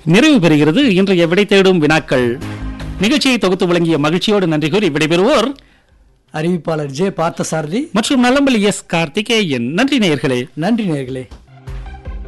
நிறைவு பெறுகிறது இன்றைய விடை தேடும் வினாக்கள். நிகழ்ச்சியை தொகுத்து வழங்கிய மகிழ்ச்சியோடு நன்றி கூறி விடைபெறுவோர் அறிவிப்பாளர் ஜே பார்த்தசாரதி மற்றும் நல்லம்பள்ளி எஸ் கார்த்திகேயன். நன்றி நேயர்களே. நன்றி நேயர்களே.